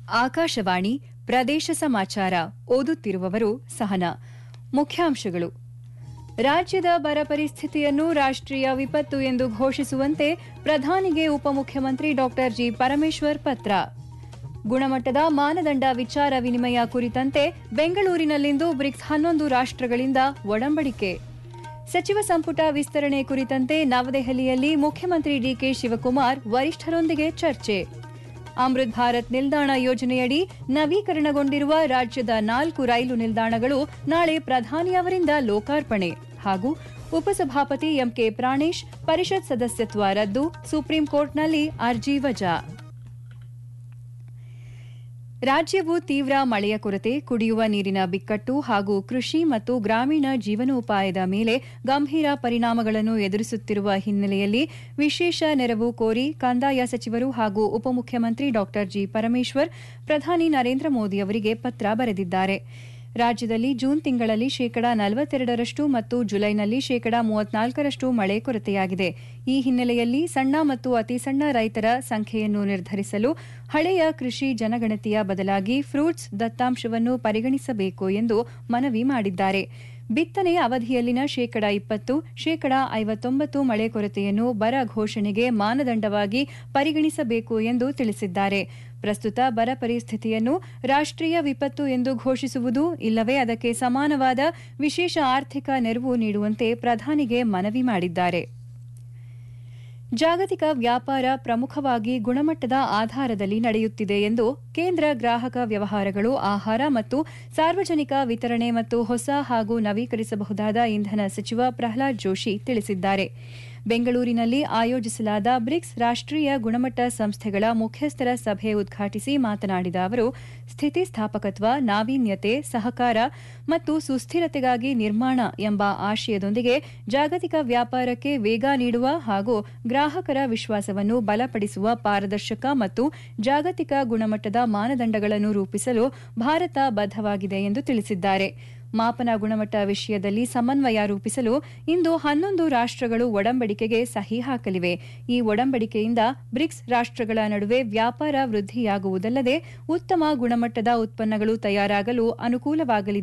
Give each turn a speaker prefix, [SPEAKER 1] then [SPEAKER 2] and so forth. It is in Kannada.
[SPEAKER 1] ಆಕಾಶವಾಣಿ ಪ್ರದೇಶ ಸಮಾಚಾರ ಓದುತ್ತಿರುವವರು ಸಹನಾ. ಮುಖ್ಯಾಂಶಗಳು. ರಾಜ್ಯದ ಬರ ಪರಿಸ್ಥಿತಿಯನ್ನು ರಾಷ್ಟ್ರೀಯ ವಿಪತ್ತು ಎಂದು ಘೋಷಿಸುವಂತೆ ಪ್ರಧಾನಿಗೆ ಉಪಮುಖ್ಯಮಂತ್ರಿ ಡಾ ಜಿ. ಪರಮೇಶ್ವರ್ ಪತ್ರ. ಗುಣಮಟ್ಟದ ಮಾನದಂಡ ವಿಚಾರ ವಿನಿಮಯ ಕುರಿತಂತೆ ಬೆಂಗಳೂರಿನಲ್ಲಿಂದು ಬ್ರಿಕ್ಸ್ 11 ರಾಷ್ಟ್ರಗಳಿಂದ ಒಡಂಬಡಿಕೆ. ಸಚಿವ ಸಂಪುಟ ವಿಸ್ತರಣೆ ಕುರಿತಂತೆ ನವದೆಹಲಿಯಲ್ಲಿ ಮುಖ್ಯಮಂತ್ರಿ ಡಿಕೆ ಶಿವಕುಮಾರ್ ವರಿಷ್ಠರೊಂದಿಗೆ ಚರ್ಚೆ. ಅಮೃತ್ ಭಾರತ್ ನಿಲ್ದಾಣ ಯೋಜನೆಯಡಿ ನವೀಕರಣಗೊಂಡಿರುವ ರಾಜ್ಯದ 4 ರೈಲು ನಿಲ್ದಾಣಗಳು ನಾಳೆ ಪ್ರಧಾನಿ ಅವರಿಂದ ಲೋಕಾರ್ಪಣೆ ಹಾಗೂ ಉಪಸಭಾಪತಿ ಎಂಕೆ ಪ್ರಾಣೇಶ್ ಪರಿಷತ್ ಸದಸ್ಯತ್ವ ರದ್ದು, ಸುಪ್ರೀಂ ಕೋರ್ಟ್ನಲ್ಲಿ ಅರ್ಜಿ ವಜಾ. ರಾಜ್ಯವು ತೀವ್ರ ಮಳೆಯ ಕೊರತೆ, ಕುಡಿಯುವ ನೀರಿನ ಬಿಕ್ಕಟ್ಟು ಹಾಗೂ ಕೃಷಿ ಮತ್ತು ಗ್ರಾಮೀಣ ಜೀವನೋಪಾಯದ ಮೇಲೆ ಗಂಭೀರ ಪರಿಣಾಮಗಳನ್ನು ಎದುರಿಸುತ್ತಿರುವ ಹಿನ್ನೆಲೆಯಲ್ಲಿ ವಿಶೇಷ ನೆರವು ಕೋರಿ ಕಂದಾಯ ಸಚಿವರು ಹಾಗೂ ಉಪಮುಖ್ಯಮಂತ್ರಿ ಡಾ ಜಿ. ಪರಮೇಶ್ವರ್ ಪ್ರಧಾನಿ ನರೇಂದ್ರ ಮೋದಿ ಅವರಿಗೆ ಪತ್ರ ಬರೆದಿದ್ದಾರೆ. ರಾಜ್ಯದಲ್ಲಿ ಜೂನ್ ತಿಂಗಳಲ್ಲಿ ಶೇಕಡಾ 42ರಷ್ಟು ಮತ್ತು ಜುಲೈನಲ್ಲಿ ಶೇಕಡಾ 34ರಷ್ಟು ಮಳೆ ಕೊರತೆಯಾಗಿದೆ. ಈ ಹಿನ್ನೆಲೆಯಲ್ಲಿ ಸಣ್ಣ ಮತ್ತು ಅತಿ ಸಣ್ಣ ರೈತರ ಸಂಖ್ಯೆಯನ್ನು ನಿರ್ಧರಿಸಲು ಹಳೆಯ ಕೃಷಿ ಜನಗಣತಿಯ ಬದಲಾಗಿ ಫ್ರೂಟ್ಸ್ ದತ್ತಾಂಶವನ್ನು ಪರಿಗಣಿಸಬೇಕು ಎಂದು ಮನವಿ ಮಾಡಿದ್ದಾರೆ. ಬಿತ್ತನೆ ಅವಧಿಯಲ್ಲಿನ ಶೇಕಡಾ 20, ಶೇಕಡಾ 59 ಮಳೆ ಕೊರತೆಯನ್ನು ಬರ ಘೋಷಣೆಗೆ ಮಾನದಂಡವಾಗಿ ಪರಿಗಣಿಸಬೇಕು ಎಂದು ತಿಳಿಸಿದ್ದಾರೆ. ಪ್ರಸ್ತುತ ಬರ ಪರಿಸ್ಥಿತಿಯನ್ನು ರಾಷ್ಟ್ರೀಯ ವಿಪತ್ತು ಎಂದು ಘೋಷಿಸುವುದು ಇಲ್ಲವೇ ಅದಕ್ಕೆ ಸಮಾನವಾದ ವಿಶೇಷ ಆರ್ಥಿಕ ನೆರವು ನೀಡುವಂತೆ ಪ್ರಧಾನಿಗೆ ಮನವಿ ಮಾಡಿದ್ದಾರೆ. ಜಾಗತಿಕ ವ್ಯಾಪಾರ ಪ್ರಮುಖವಾಗಿ ಗುಣಮಟ್ಟದ ಆಧಾರದಲ್ಲಿ ನಡೆಯುತ್ತಿದೆ ಎಂದು ಕೇಂದ್ರ ಗ್ರಾಹಕ ವ್ಯವಹಾರಗಳು, ಆಹಾರ ಮತ್ತು ಸಾರ್ವಜನಿಕ ವಿತರಣೆ ಮತ್ತು ಹೊಸ ಹಾಗೂ ನವೀಕರಿಸಬಹುದಾದ ಇಂಧನ ಸಚಿವ ಪ್ರಹ್ಲಾದ್ ಜೋಶಿ ತಿಳಿಸಿದ್ದಾರೆ. ಬೆಂಗಳೂರಿನಲ್ಲಿ ಆಯೋಜಿಸಲಾದ ಬ್ರಿಕ್ಸ್ ರಾಷ್ಟ್ರೀಯ ಗುಣಮಟ್ಟ ಸಂಸ್ಥೆಗಳ ಮುಖ್ಯಸ್ಥರ ಸಭೆ ಉದ್ಘಾಟಿಸಿ ಮಾತನಾಡಿದ ಅವರು, ಸ್ಥಿತಿಸ್ಥಾಪಕತ್ವ, ನಾವೀನ್ಯತೆ, ಸಹಕಾರ ಮತ್ತು ಸುಸ್ಥಿರತೆಗಾಗಿ ನಿರ್ಮಾಣ ಎಂಬ ಆಶಯದೊಂದಿಗೆ ಜಾಗತಿಕ ವ್ಯಾಪಾರಕ್ಕೆ ವೇಗ ನೀಡುವ ಹಾಗೂ ಗ್ರಾಹಕರ ವಿಶ್ವಾಸವನ್ನು ಬಲಪಡಿಸುವ ಪಾರದರ್ಶಕ ಮತ್ತು ಜಾಗತಿಕ ಗುಣಮಟ್ಟದ ಮಾನದಂಡಗಳನ್ನು ರೂಪಿಸಲು ಭಾರತ ಬದ್ಧವಾಗಿದೆ ಎಂದು ತಿಳಿಸಿದ್ದಾರೆ. ಮಾಪನ ಗುಣಮಟ್ಟ ವಿಷಯದಲ್ಲಿ ಸಮನ್ವಯ ರೂಪಿಸಲು ಇಂದು 11 ರಾಷ್ಟ್ರಗಳು ಒಡಂಬಡಿಕೆಗೆ ಸಹಿ ಹಾಕಲಿವೆ. ಈ ಒಡಂಬಡಿಕೆಯಿಂದ ಬ್ರಿಕ್ಸ್ ರಾಷ್ಟ್ರಗಳ ನಡುವೆ ವ್ಯಾಪಾರ ವೃದ್ಧಿಯಾಗುವುದಲ್ಲದೆ ಉತ್ತಮ ಗುಣಮಟ್ಟದ ಉತ್ಪನ್ನಗಳು ತಯಾರಾಗಲು ಅನುಕೂಲವಾಗಲಿದೆ